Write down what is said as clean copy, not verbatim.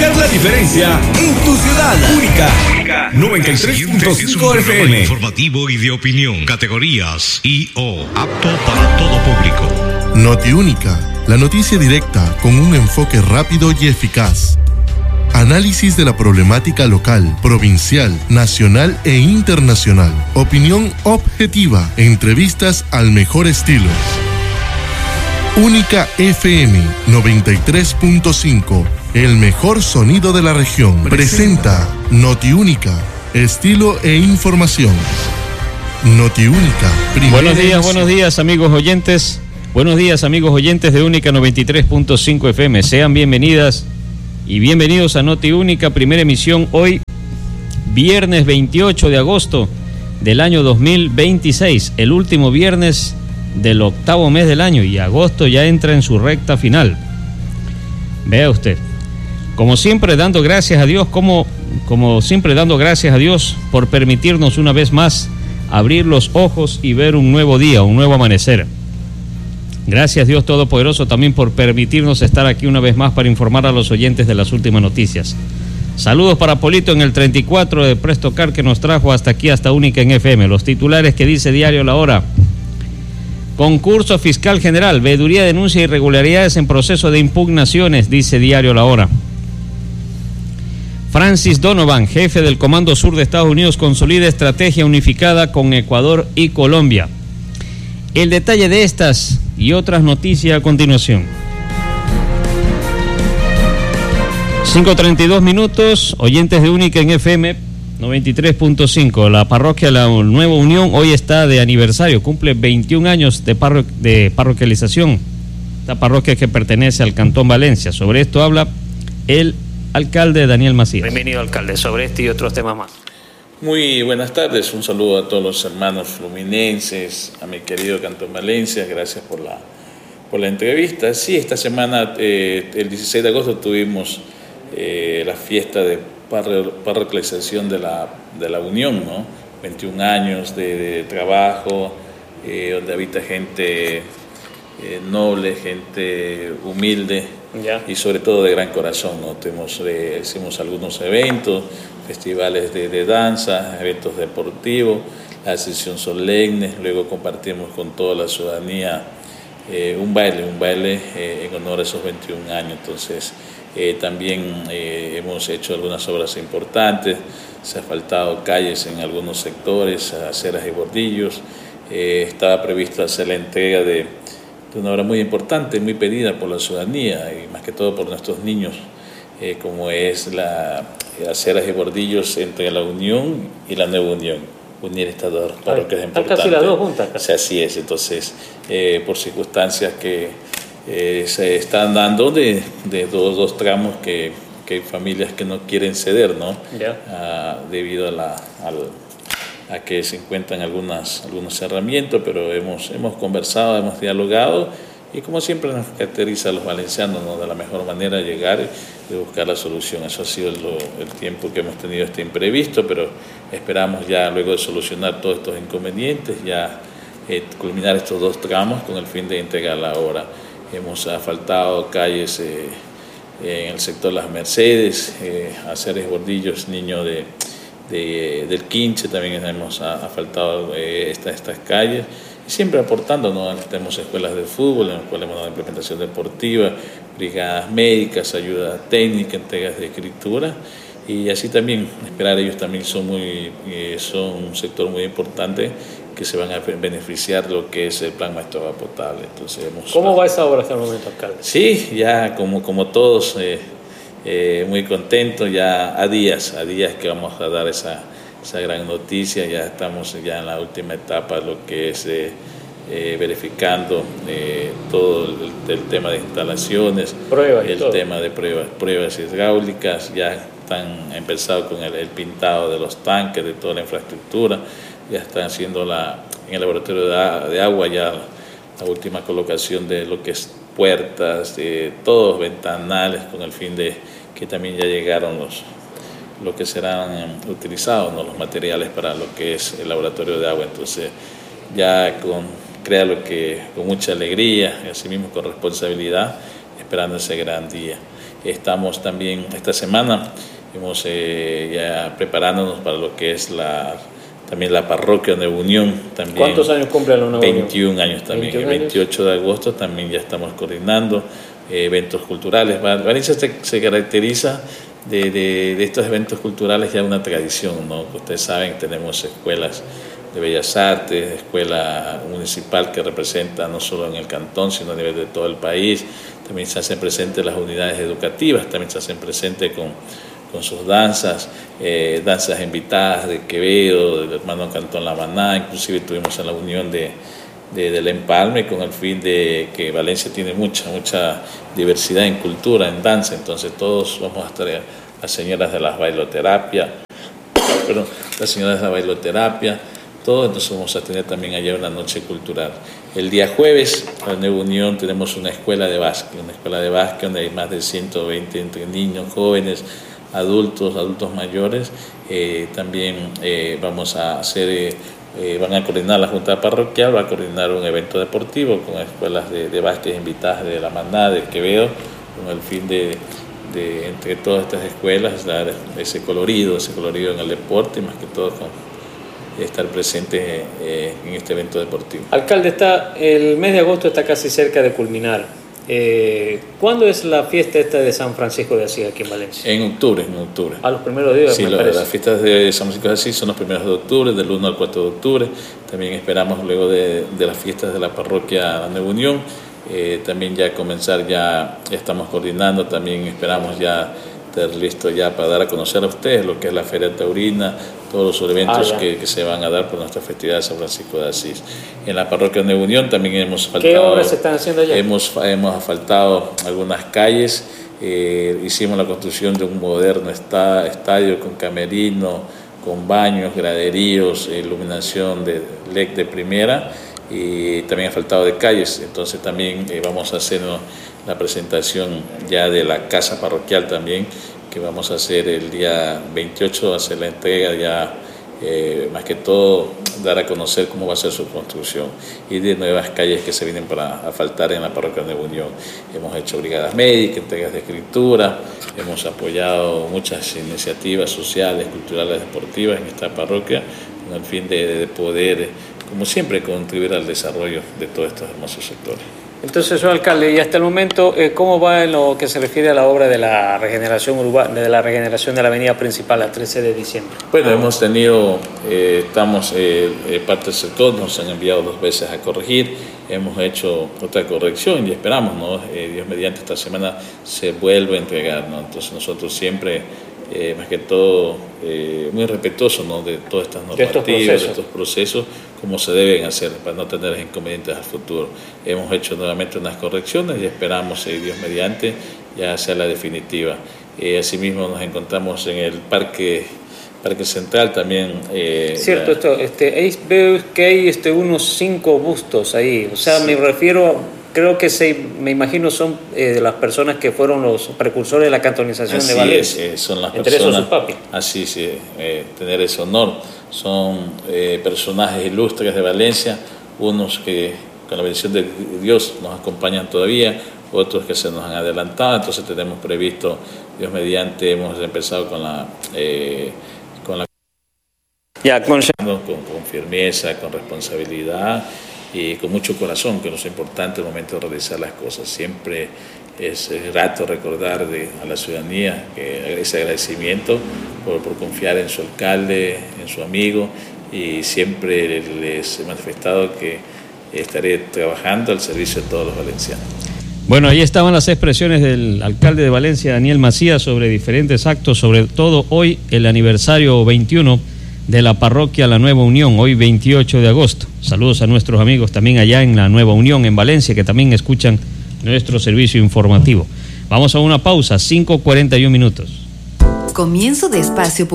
marcar la diferencia en tu ciudad. Única 93.5 FM. Informativo y de opinión. Categorías I/O. Apto para todo público. Notiúnica, la noticia directa con un enfoque rápido y eficaz. Análisis de la problemática local, provincial, nacional e internacional. Opinión objetiva. Entrevistas al mejor estilo. Única FM 93.5. El mejor sonido de la región. Presenta Notiúnica. Estilo e información. Notiúnica. Buenos días amigos oyentes. Buenos días amigos oyentes de Única 93.5 FM. Sean bienvenidas y bienvenidos a Notiúnica, primera emisión hoy, viernes 28 de agosto del año 2026, el último viernes del octavo mes del año, y agosto ya entra en su recta final. Vea usted, como siempre dando gracias a Dios, como siempre dando gracias a Dios por permitirnos una vez más abrir los ojos y ver un nuevo día, un nuevo amanecer. Gracias Dios Todopoderoso también por permitirnos estar aquí una vez más para informar a los oyentes de las últimas noticias. Saludos para Polito en el 34 de Prestocar, que nos trajo hasta aquí, hasta Única en FM. Los titulares que dice Diario La Hora. Concurso fiscal general, veeduría denuncia irregularidades en proceso de impugnaciones, dice Diario La Hora. Francis Donovan, jefe del Comando Sur de Estados Unidos, consolida estrategia unificada con Ecuador y Colombia. El detalle de estas y otras noticias a continuación. 5:32 minutos, oyentes de Única en FM 93.5. La parroquia La Nueva Unión hoy está de aniversario, cumple 21 años de parroquialización. Esta parroquia que pertenece al Cantón Valencia. Sobre esto habla el alcalde Daniel Macías. Bienvenido, alcalde, sobre este y otros temas más. Muy buenas tardes, un saludo a todos los hermanos fluminenses, a mi querido Cantón Valencia, gracias por la entrevista. Sí, esta semana, el 16 de agosto, tuvimos la fiesta de parroquialización de la Unión, ¿no? 21 años de trabajo, donde habita gente noble, gente humilde, y sobre todo de gran corazón, ¿no? Hicimos algunos eventos, festivales de danza, eventos deportivos, la sesión solemne, luego compartimos con toda la ciudadanía un baile en honor a esos 21 años. Entonces también hemos hecho algunas obras importantes, se ha asfaltado calles en algunos sectores, aceras y bordillos. Estaba previsto hacer la entrega de una obra muy importante, muy pedida por la ciudadanía y más que todo por nuestros niños, como es las aceras y bordillos entre la Unión y la Nueva Unión. Unir estas dos parroquias importantes. Casi las dos juntas. O sea, así es. Entonces, por circunstancias que se están dando de dos tramos que hay familias que no quieren ceder, ¿no? Debido a que se encuentran algunos cerramientos, pero hemos conversado, hemos dialogado, y como siempre nos caracteriza a los valencianos, ¿no? De la mejor manera llegar y buscar la solución. Eso ha sido el tiempo que hemos tenido este imprevisto, pero esperamos ya luego de solucionar todos estos inconvenientes, ya culminar estos dos tramos con el fin de entregar la obra. Hemos asfaltado calles en el sector Las Mercedes, aceras y bordillos, niños del Quinche, también hemos asfaltado estas calles, y siempre aportando, ¿no? Tenemos escuelas de fútbol en las cuales hemos dado implementación deportiva, brigadas médicas, ayuda técnica, entregas de escritura, y así también esperar. Ellos también son un sector muy importante que se van a beneficiar de lo que es el Plan Maestro de Agua Potable. Entonces, ¿cómo va esa obra hasta el momento, alcalde? Sí, ya como todos, muy contentos, ya a días que vamos a dar esa gran noticia. Ya estamos ya en la última etapa, lo que es verificando todo el tema de instalaciones, tema de pruebas hidráulicas. Ya están empezado con el pintado de los tanques, de toda la infraestructura. Ya están haciendo en el laboratorio de agua ya la última colocación de lo que es puertas, todos ventanales, con el fin de que también ya llegaron lo que serán utilizados, ¿no? Los materiales para lo que es el laboratorio de agua. Entonces ya créalo que con mucha alegría y así mismo con responsabilidad, esperando ese gran día. estamos también esta semana, hemos ya preparándonos para lo que es también la parroquia de Unión. También. ¿Cuántos años cumple la Nueva Unión? 21 años también. 21 el 28 de agosto también ya estamos coordinando eventos culturales. Valencia se caracteriza de estos eventos culturales ya una tradición, ¿no? Ustedes saben, tenemos escuelas de Bellas Artes, escuela municipal que representa no solo en el cantón, sino a nivel de todo el país. También se hacen presentes las unidades educativas, también se hacen presentes con sus danzas, danzas invitadas de Quevedo, del hermano Cantón La Maná, inclusive tuvimos en la unión del Empalme con el fin de que Valencia tiene mucha diversidad en cultura, en danza, entonces todos vamos a estar las señoras de la bailoterapia, todo, entonces vamos a tener también allá una noche cultural. El día jueves, en la Nueva Unión, tenemos una escuela de básquet donde hay más de 120 entre niños, jóvenes, adultos mayores. También vamos a hacer, van a coordinar la Junta Parroquial, va a coordinar un evento deportivo con escuelas de básquet invitadas de La Maná, de Quevedo, con el fin de entre todas estas escuelas dar ese colorido en el deporte y más que todo estar presente en este evento deportivo. Alcalde, el mes de agosto está casi cerca de culminar. ¿Cuándo es la fiesta esta de San Francisco de Asís aquí en Valencia? En octubre. A los primeros días. Sí, las fiestas de San Francisco de Asís son los primeros de octubre, del 1 al 4 de octubre. También esperamos luego de las fiestas de la parroquia La Nueva Unión, también ya comenzar, ya estamos coordinando, también esperamos ya estar listo ya para dar a conocer a ustedes lo que es la Feria Taurina, todos los eventos que se van a dar por nuestra festividad de San Francisco de Asís. En la parroquia Nueva Unión también hemos faltado. ¿Qué obras se están haciendo allá? Hemos asfaltado algunas calles, hicimos la construcción de un moderno estadio con camerino, con baños, graderíos, iluminación de LED de primera, y también asfaltado de calles. Entonces también vamos a hacer la presentación ya de la casa parroquial también, que vamos a hacer el día 28, hacer la entrega ya, más que todo dar a conocer cómo va a ser su construcción y de nuevas calles que se vienen para asfaltar en la parroquia de Unión. Hemos hecho brigadas médicas, entregas de escritura, hemos apoyado muchas iniciativas sociales, culturales, deportivas en esta parroquia con el fin de poder, como siempre, contribuir al desarrollo de todos estos hermosos sectores. Entonces, señor alcalde, y hasta el momento, ¿cómo va en lo que se refiere a la obra de la regeneración urbana, de la regeneración de la avenida principal a 13 de diciembre? Bueno, hemos tenido, parte del sector, nos han enviado 2 veces a corregir, hemos hecho otra corrección y esperamos, ¿no? Dios mediante, esta semana se vuelve a entregar, ¿no? Entonces nosotros siempre, más que todo, muy respetuosos, ¿no? De todas estas normativas, de estos procesos, como se deben hacer para no tener inconvenientes al futuro. Hemos hecho nuevamente unas correcciones y esperamos, Dios mediante, ya sea la definitiva. Asimismo nos encontramos en el Parque Central también. Cierto, veo que hay unos 5 bustos ahí, o sea, sí. Me refiero, creo que me imagino son de las personas que fueron los precursores de la cantonización de Valencia. Son las entre personas, esos sus papi. Así sí, tener ese honor. Son personajes ilustres de Valencia, unos que con la bendición de Dios nos acompañan todavía, otros que se nos han adelantado, entonces tenemos previsto, Dios mediante, hemos empezado con firmeza, con responsabilidad y con mucho corazón, que es importante en el momento de realizar las cosas. Siempre es grato recordar a la ciudadanía ese agradecimiento por confiar en su alcalde, en su amigo, y siempre les he manifestado que estaré trabajando al servicio de todos los valencianos. Bueno, ahí estaban las expresiones del alcalde de Valencia, Daniel Macías, sobre diferentes actos, sobre todo hoy el aniversario 21 de la parroquia La Nueva Unión, hoy 28 de agosto. Saludos a nuestros amigos también allá en La Nueva Unión, en Valencia, que también escuchan nuestro servicio informativo. Vamos a una pausa, 5:41 minutos. Comienzo de espacio